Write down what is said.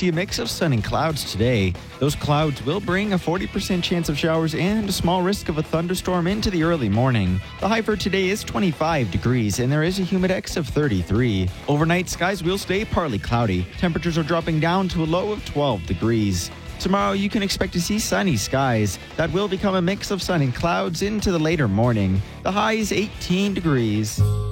see a mix of sun and clouds today. Those clouds will bring a 40% chance of showers and a small risk of a thunderstorm into the early morning. The high for today is 25 degrees and there is a humidex of 33. Overnight, skies will stay partly cloudy. Temperatures are dropping down to a low of 12 degrees. Tomorrow, you can expect to see sunny skies. That will become a mix of sun and clouds into the later morning. The high is 18 degrees.